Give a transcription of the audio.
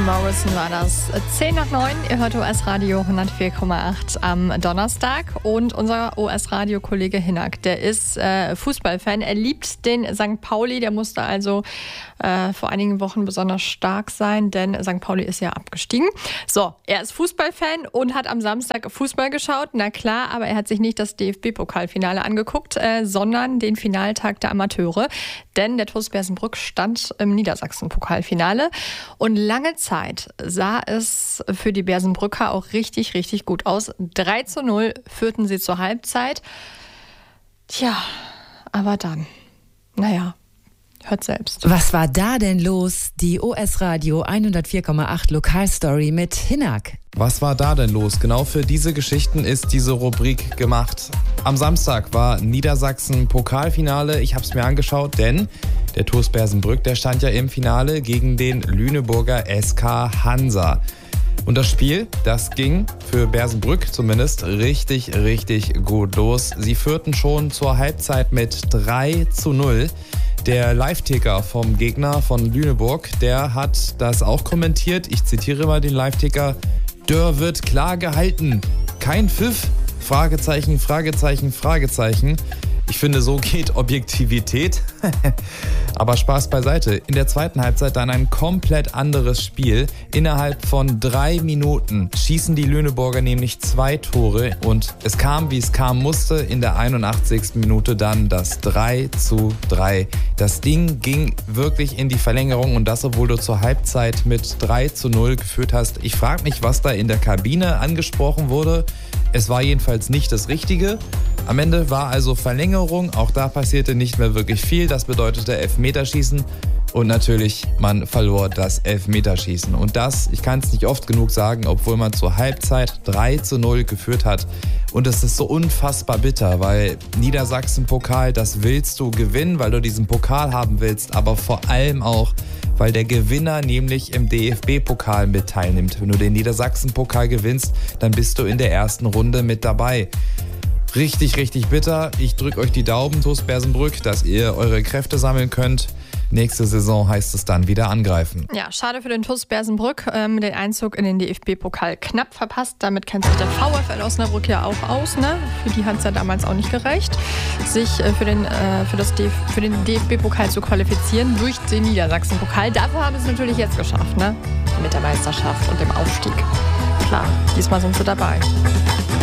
Morrison war das. 10 nach 9, ihr hört US-Radio 104,8 am Donnerstag. Und unser US-Radio-Kollege Hinak, der ist Fußballfan. Er liebt den St. Pauli. Der musste also vor einigen Wochen besonders stark sein, denn St. Pauli ist ja abgestiegen. So, er ist Fußballfan und hat am Samstag Fußball geschaut. Na klar, aber er hat sich nicht das DFB-Pokalfinale angeguckt, sondern den Finaltag der Amateure. Denn der TuS Bersenbrück stand im Niedersachsen-Pokalfinale. Und lange Zeit sah es für die Bersenbrücker auch richtig, richtig gut aus. 3:0 führten sie zur Halbzeit. Tja, aber dann, hört selbst. Was war da denn los? Die US-Radio 104,8 Lokalstory mit Hinak. Was war da denn los? Genau für diese Geschichten ist diese Rubrik gemacht. Am Samstag war Niedersachsen-Pokalfinale. Ich habe es mir angeschaut, denn der TuS Bersenbrück, der stand ja im Finale gegen den Lüneburger SK Hansa. Und das Spiel, das ging für Bersenbrück zumindest richtig, richtig gut los. Sie führten schon zur Halbzeit mit 3:0. Der Live-Ticker vom Gegner von Lüneburg, der hat das auch kommentiert. Ich zitiere mal den Live-Ticker. Dörr wird klar gehalten. Kein Pfiff? Fragezeichen, Fragezeichen, Fragezeichen. Ich finde, so geht Objektivität. Aber Spaß beiseite. In der zweiten Halbzeit dann ein komplett anderes Spiel. Innerhalb von 3 Minuten schießen die Lüneburger nämlich 2 Tore. Und es kam, wie es kam musste. In der 81. Minute dann das 3:3. Das Ding ging wirklich in die Verlängerung. Und das, obwohl du zur Halbzeit mit 3:0 geführt hast. Ich frage mich, was da in der Kabine angesprochen wurde. Es war jedenfalls nicht das Richtige. Am Ende war also Verlängerung, auch da passierte nicht mehr wirklich viel. Das bedeutete Elfmeterschießen und natürlich, man verlor das Elfmeterschießen. Und das, ich kann es nicht oft genug sagen, obwohl man zur Halbzeit 3:0 geführt hat. Und es ist so unfassbar bitter, weil Niedersachsen-Pokal, das willst du gewinnen, weil du diesen Pokal haben willst, aber vor allem auch, weil der Gewinner nämlich im DFB-Pokal mit teilnimmt. Wenn du den Niedersachsen-Pokal gewinnst, dann bist du in der ersten Runde mit dabei. Richtig, richtig bitter. Ich drücke euch die Daumen, TuS Bersenbrück, dass ihr eure Kräfte sammeln könnt. Nächste Saison heißt es dann wieder angreifen. Ja, schade für den TuS Bersenbrück. Den Einzug in den DFB-Pokal knapp verpasst. Damit kennt sich der VfL Osnabrück ja auch aus. Ne? Für die hat es ja damals auch nicht gereicht, sich für den DFB-Pokal zu qualifizieren durch den Niedersachsen-Pokal. Dafür haben sie es natürlich jetzt geschafft, ne? Mit der Meisterschaft und dem Aufstieg. Klar, diesmal sind sie dabei.